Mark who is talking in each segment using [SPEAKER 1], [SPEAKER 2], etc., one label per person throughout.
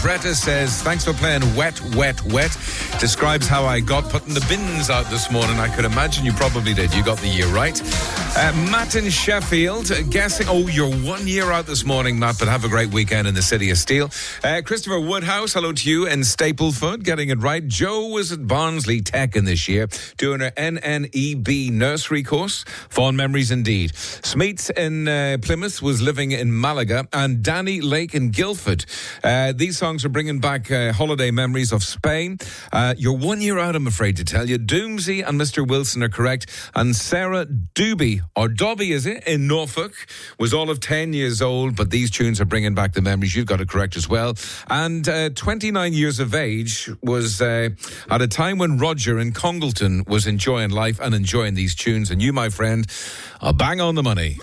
[SPEAKER 1] Greta says, thanks for playing Wet, Wet, Wet. Describes how I got putting the bins out this morning. I could imagine you probably did. You got the year right. Matt in Sheffield, guessing, you're 1 year out this morning, Matt, but have a great weekend in the City of Steel. Christopher Woodhouse, hello to you in Stapleford, getting it right. Joe was at Barnsley Tech in this year, doing her NNEB nursery course. Fond memories indeed. Smeets in Plymouth was living in Malaga, and Danny Lake in Guildford. These songs are bringing back holiday memories of Spain. You're 1 year out, I'm afraid to tell you. Doomsy and Mr. Wilson are correct, and Sarah Doobie, or Dobby is it, in Norfolk, was all of 10 years old, but these tunes are bringing back the memories. You've got it correct as well. And 29 years of age was at a time when Roger in Congleton was enjoying life and enjoying these tunes, and you, my friend, are bang on the money.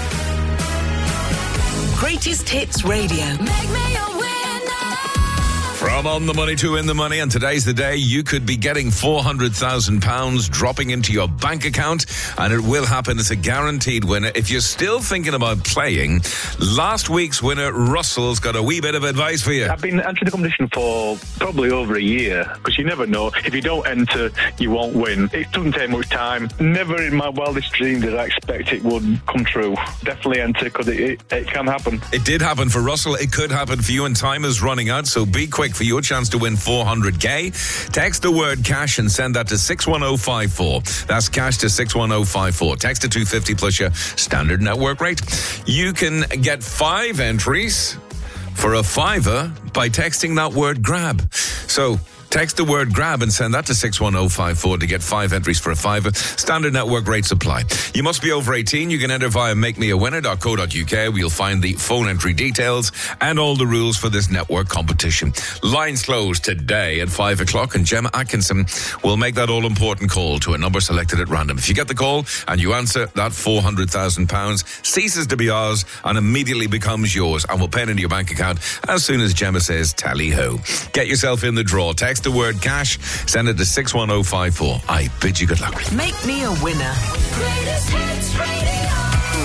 [SPEAKER 2] Greatest Hits Radio. Make me a winner.
[SPEAKER 1] From On the Money to In the Money, and today's the day you could be getting £400,000 dropping into your bank account, and it will happen. It's a guaranteed winner. If you're still thinking about playing, last week's winner, Russell's got a wee bit of advice for you.
[SPEAKER 3] I've been entering the competition for probably over a year, because you never know. If you don't enter, you won't win. It doesn't take much time. Never in my wildest dream did I expect it would come true. Definitely enter, because it can happen.
[SPEAKER 1] It did happen for Russell. It could happen for you, and time is running out, so be quick for your chance to win 400k. Text the word cash and send that to 61054. That's cash to 61054. Text to 250 plus your standard network rate. You can get 5 entries for a £5 by texting that word grab. So text the word grab and send that to 61054 to get 5 entries for a £5. Standard network rates apply. You must be over 18. You can enter via makemeawinner.co.uk, where you'll find the phone entry details and all the rules for this network competition. Lines closed today at 5 o'clock, and Gemma Atkinson will make that all-important call to a number selected at random. If you get the call and you answer, that £400,000 ceases to be ours and immediately becomes yours, and will pay it into your bank account as soon as Gemma says tally-ho. Get yourself in the draw. Text the word cash, send it to 61054. I bid you good luck.
[SPEAKER 2] Make me a winner. Greatest Hits Radio.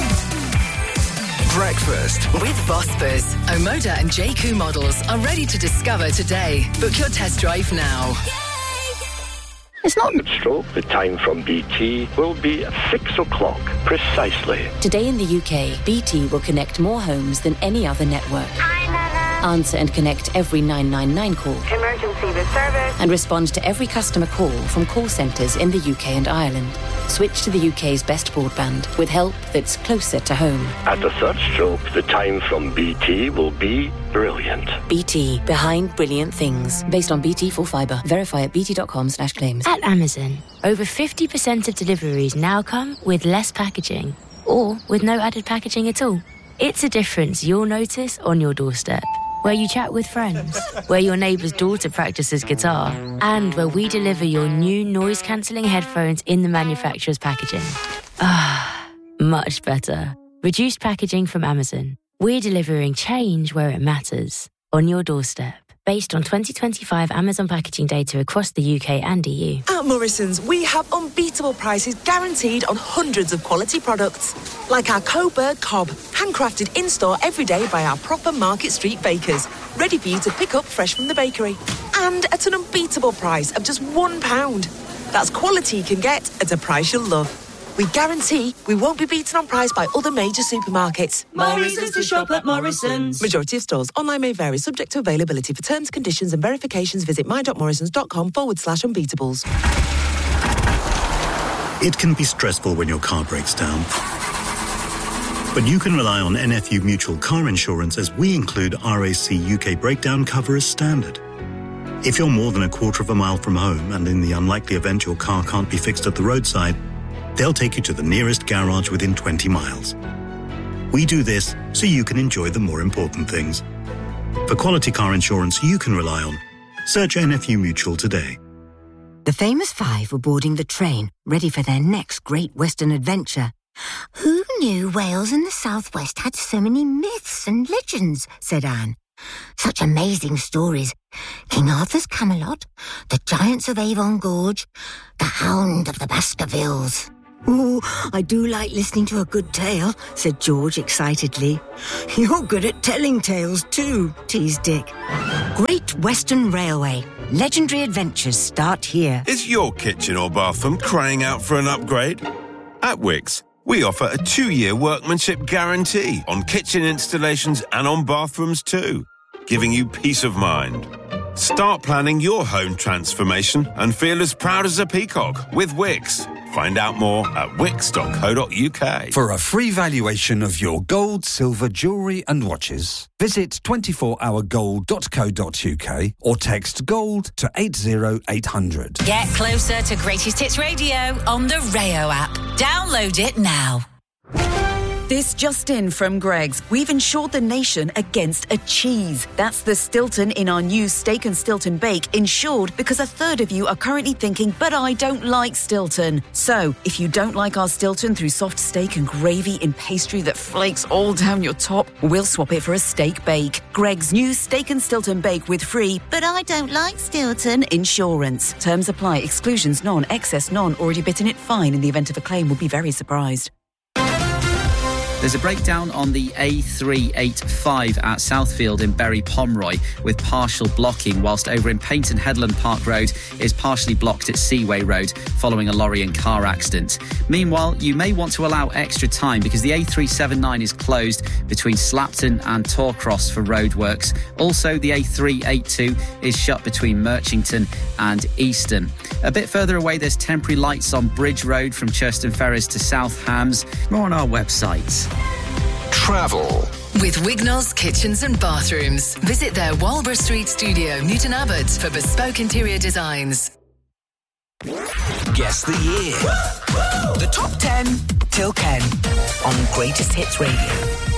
[SPEAKER 4] Breakfast
[SPEAKER 2] With Vospers. Omoda and JQ models are ready to discover today. Book your test drive now.
[SPEAKER 5] It's not a stroke. The time from BT will be at 6 o'clock precisely.
[SPEAKER 6] Today in the UK, BT will connect more homes than any other network. Answer and connect every 999 call.
[SPEAKER 7] Emergency with service.
[SPEAKER 6] And respond to every customer call from call centres in the UK and Ireland. Switch to the UK's best broadband with help that's closer to home.
[SPEAKER 5] At the third stroke, the time from BT will be brilliant.
[SPEAKER 6] BT, behind brilliant things. Based on BT Full Fibre. Verify at bt.com/claims.
[SPEAKER 8] At Amazon, over 50% of deliveries now come with less packaging, or with no added packaging at all. It's a difference you'll notice on your doorstep, where you chat with friends, where your neighbour's daughter practices guitar, and where we deliver your new noise-cancelling headphones in the manufacturer's packaging. Ah, much better. Reduced packaging from Amazon. We're delivering change where it matters, on your doorstep. Based on 2025 Amazon packaging data across the UK and EU.
[SPEAKER 9] At Morrison's, we have unbeatable prices guaranteed on hundreds of quality products. Like our Coburg Cob, handcrafted in-store every day by our proper Market Street bakers. Ready for you to pick up fresh from the bakery. And at an unbeatable price of just £1. That's quality you can get at a price you'll love. We guarantee we won't be beaten on price by other major supermarkets.
[SPEAKER 10] More reasons to shop at Morrison's.
[SPEAKER 9] Majority of stores. Online may vary, subject to availability. For terms, conditions and verifications, visit my.morrisons.com/unbeatables.
[SPEAKER 11] It can be stressful when your car breaks down. But you can rely on NFU Mutual Car Insurance, as we include RAC UK breakdown cover as standard. If you're more than a quarter of a mile from home, and in the unlikely event your car can't be fixed at the roadside, they'll take you to the nearest garage within 20 miles. We do this so you can enjoy the more important things. For quality car insurance you can rely on, search NFU Mutual today.
[SPEAKER 12] The famous 5 were boarding the train, ready for their next great Western adventure. Who knew Wales and the Southwest had so many myths and legends, said Anne. Such amazing stories. King Arthur's Camelot, the Giants of Avon Gorge, the Hound of the Baskervilles. Oh, I do like listening to a good tale, said George excitedly. You're good at telling tales too, teased Dick. Great Western Railway. Legendary adventures start here.
[SPEAKER 4] Is your kitchen or bathroom crying out for an upgrade? At Wickes, we offer a 2-year workmanship guarantee on kitchen installations and on bathrooms too, giving you peace of mind. Start planning your home transformation and feel as proud as a peacock with Wickes. Find out more at wickes.co.uk.
[SPEAKER 7] For a free valuation of your gold, silver, jewellery and watches, visit 24hourgold.co.uk or text GOLD to 80800.
[SPEAKER 13] Get closer to Greatest Hits Radio on the Rayo app. Download it now.
[SPEAKER 14] This just in from Greggs. We've insured the nation against a cheese. That's the Stilton in our new Steak and Stilton Bake, insured because a third of you are currently thinking, but I don't like Stilton. So, if you don't like our Stilton through soft steak and gravy in pastry that flakes all down your top, we'll swap it for a steak bake. Greggs' new Steak and Stilton Bake with free, but I don't like Stilton insurance. Terms apply. Exclusions none. Excess none. Already bitten it fine. In the event of a claim, will be very surprised.
[SPEAKER 15] There's a breakdown on the A385 at Southfield in Bury Pomeroy with partial blocking, whilst over in Paignton Headland Park Road is partially blocked at Seaway Road following a lorry and car accident. Meanwhile, you may want to allow extra time because the A379 is closed between Slapton and Torcross for roadworks. Also, the A382 is shut between Merchington and Easton. A bit further away, there's temporary lights on Bridge Road from Churston Ferris to South Hams. More on our website.
[SPEAKER 2] Travel. With Wignall's Kitchens and Bathrooms. Visit their Walborough Street studio, Newton Abbot, for bespoke interior designs.
[SPEAKER 16] Guess the year. The top 10 till Ken on Greatest Hits Radio.